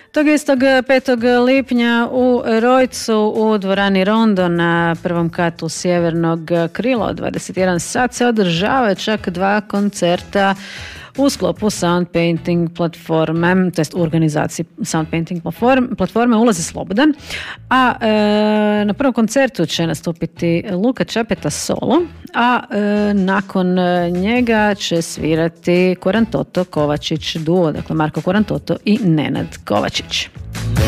Tog istog 5. lipnja u Rojcu u dvorani Rondo na prvom katu sjevernog krila od 21 sat se održava čak 2 koncerta u sklopu Sound Painting platforme, to jest u organizaciji Sound Painting platforme Ulaz je slobodan, a na prvom koncertu će nastupiti Luka Čapeta solo, a nakon njega će svirati Korantoto Kovačić duo, dakle Marko Korantoto i Nenad Kovačić.